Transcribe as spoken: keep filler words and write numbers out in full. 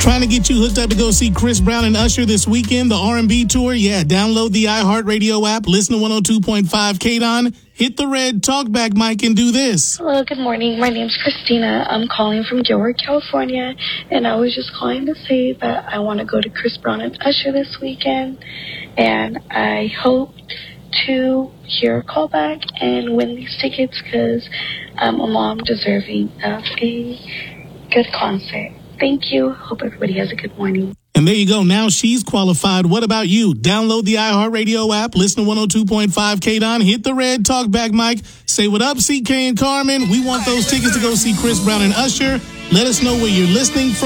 Trying to get you hooked up to go see Chris Brown and Usher this weekend, the R and B tour? Yeah, download the iHeartRadio app, listen to one oh two point five K D O N, hit the red talkback mic, and do this. Hello, good morning. My name's Christina. I'm calling from Gilroy, California, and I was just calling to say that I want to go to Chris Brown and Usher this weekend, and I hope to hear a call back and win these tickets because I'm a mom deserving of a good concert. Thank you. Hope everybody has a good morning. And there you go. Now she's qualified. What about you? Download the iHeartRadio app, listen to one oh two point five K D O N, hit the red talkback mic, say what up, C K and Carmen. We want those tickets to go see Chris Brown and Usher. Let us know where you're listening from.